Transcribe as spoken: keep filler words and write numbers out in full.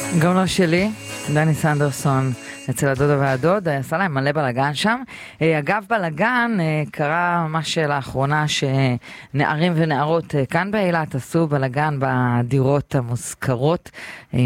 גם לא שלי, דני סנדרסון אצל הדודה והדוד, עשה להם מלא בלגן שם. אגב בלגן, קרה ממש לאחרונה שנערים ונערות כאן באילת עשו בלגן בדירות המוזכרות